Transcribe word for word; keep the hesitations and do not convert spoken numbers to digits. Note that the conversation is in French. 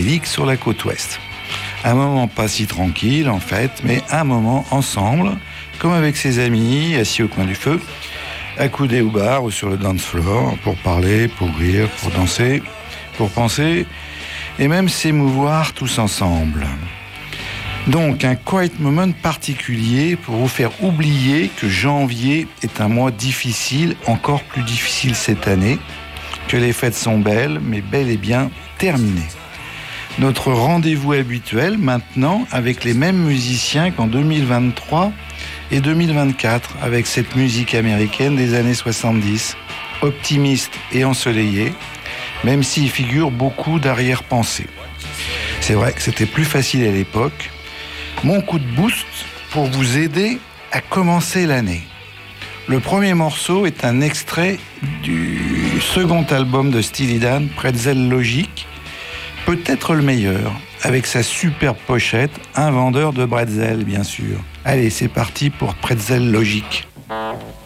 psychédélique sur la côte ouest. Un moment pas si tranquille en fait, mais un moment ensemble, comme avec ses amis, assis au coin du feu, accoudés au bar ou sur le dance floor, pour parler, pour rire, pour danser, pour penser, et même s'émouvoir tous ensemble. Donc un quiet moment particulier pour vous faire oublier que janvier est un mois difficile, encore plus difficile cette année, que les fêtes sont belles, mais bel et bien terminées. Notre rendez-vous habituel maintenant avec les mêmes musiciens qu'en deux mille vingt-trois et deux mille vingt-quatre, avec cette musique américaine des années soixante-dix, optimiste et ensoleillée, même s'il figure beaucoup d'arrière-pensées. C'est vrai que c'était plus facile à l'époque. Mon coup de boost pour vous aider à commencer l'année. Le premier morceau est un extrait du second album de Steely Dan, Pretzel Logic, peut-être le meilleur, avec sa superbe pochette, un vendeur de bretzel bien sûr. Allez, c'est parti pour Pretzel Logic.